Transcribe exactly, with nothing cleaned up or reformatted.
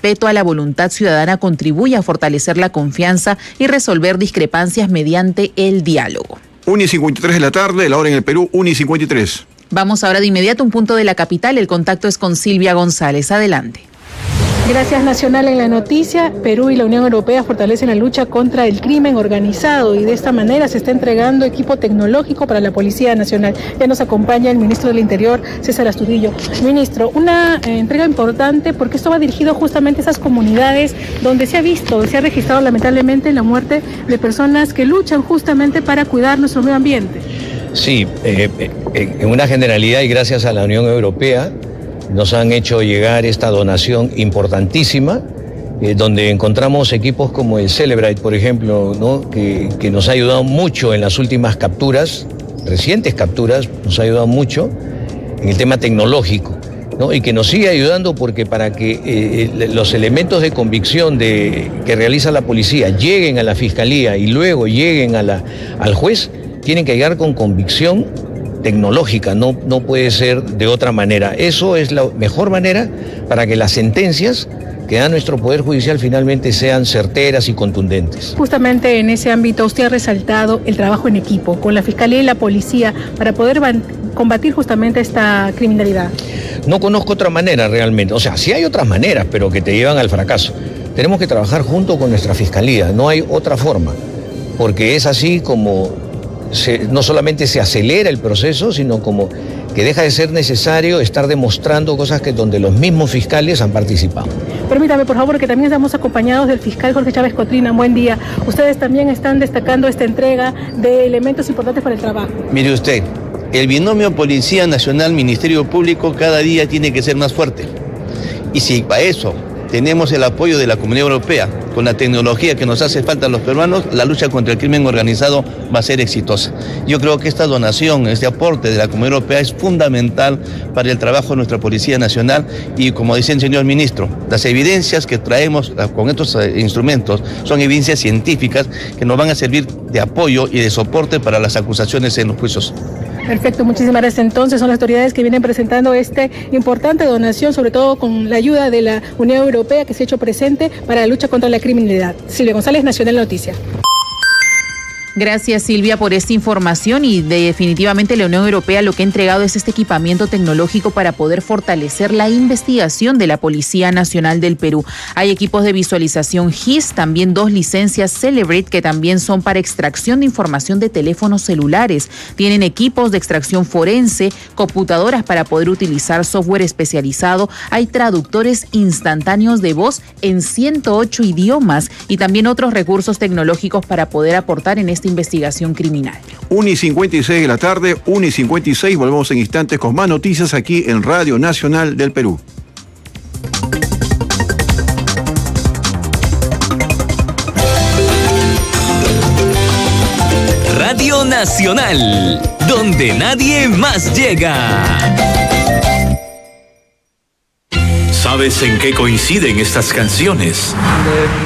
respeto a la voluntad ciudadana contribuye a fortalecer la confianza y resolver discrepancias mediante el diálogo. una y cincuenta y tres de la tarde, la hora en el Perú, una y cincuenta y tres. Vamos ahora de inmediato a un punto de la capital. El contacto es con Silvia González. Adelante. Gracias. Nacional en la noticia, Perú y la Unión Europea fortalecen la lucha contra el crimen organizado y de esta manera se está entregando equipo tecnológico para la Policía Nacional. Ya nos acompaña el ministro del Interior, César Astudillo. Ministro, una eh, entrega importante porque esto va dirigido justamente a esas comunidades donde se ha visto, se ha registrado lamentablemente la muerte de personas que luchan justamente para cuidar nuestro medio ambiente. Sí, eh, eh, en una generalidad y gracias a la Unión Europea, nos han hecho llegar esta donación importantísima, eh, donde encontramos equipos como el Celebrite, por ejemplo, ¿no? que, que nos ha ayudado mucho en las últimas capturas, recientes capturas, nos ha ayudado mucho en el tema tecnológico, ¿no? Y que nos sigue ayudando porque para que eh, los elementos de convicción de, que realiza la policía lleguen a la fiscalía y luego lleguen a la, al juez, tienen que llegar con convicción tecnológica, no, no puede ser de otra manera. Eso es la mejor manera para que las sentencias que da nuestro Poder Judicial finalmente sean certeras y contundentes. Justamente en ese ámbito usted ha resaltado el trabajo en equipo con la Fiscalía y la Policía para poder combatir justamente esta criminalidad. No conozco otra manera realmente, o sea, sí hay otras maneras, pero que te llevan al fracaso. Tenemos que trabajar junto con nuestra Fiscalía, no hay otra forma, porque es así como Se, no solamente se acelera el proceso, sino como que deja de ser necesario estar demostrando cosas que donde los mismos fiscales han participado. Permítame, por favor, que también estamos acompañados del fiscal Jorge Chávez Cotrina. Buen día. Ustedes también están destacando esta entrega de elementos importantes para el trabajo. Mire usted, el binomio Policía Nacional, Ministerio Público cada día tiene que ser más fuerte. Y si para eso tenemos el apoyo de la Comunidad Europea, con la tecnología que nos hace falta a los peruanos, la lucha contra el crimen organizado va a ser exitosa. Yo creo que esta donación, este aporte de la Comunidad Europea es fundamental para el trabajo de nuestra Policía Nacional y, como dice el señor ministro, las evidencias que traemos con estos instrumentos son evidencias científicas que nos van a servir de apoyo y de soporte para las acusaciones en los juicios. Perfecto, muchísimas gracias. Entonces son las autoridades que vienen presentando esta importante donación, sobre todo con la ayuda de la Unión Europea que se ha hecho presente para la lucha contra la criminalidad. Silvia González, Nacional Noticias. Gracias, Silvia, por esta información y definitivamente la Unión Europea lo que ha entregado es este equipamiento tecnológico para poder fortalecer la investigación de la Policía Nacional del Perú. Hay equipos de visualización G I S, también dos licencias Celebrate que también son para extracción de información de teléfonos celulares. Tienen equipos de extracción forense, computadoras para poder utilizar software especializado. Hay traductores instantáneos de voz en ciento ocho idiomas y también otros recursos tecnológicos para poder aportar en este investigación criminal. una y cincuenta y seis de la tarde, una y cincuenta y seis, volvemos en instantes con más noticias aquí en Radio Nacional del Perú. Radio Nacional, donde nadie más llega. ¿Sabes en qué coinciden estas canciones?